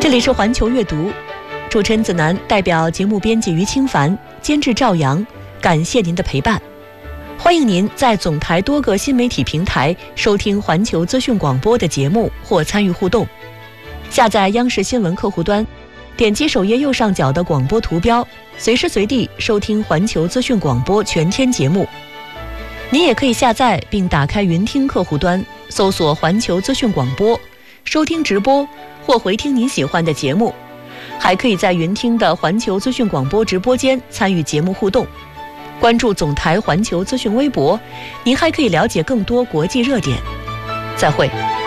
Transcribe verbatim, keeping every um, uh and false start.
这里是环球阅读，主持人子楠代表节目编辑于清凡，监制赵阳，感谢您的陪伴。欢迎您在总台多个新媒体平台收听环球资讯广播的节目或参与互动。下载央视新闻客户端，点击首页右上角的广播图标，随时随地收听环球资讯广播全天节目。您也可以下载并打开云听客户端，搜索环球资讯广播，收听直播或回听您喜欢的节目。还可以在云听的环球资讯广播直播间参与节目互动。关注总台环球资讯微博，您还可以了解更多国际热点。再会。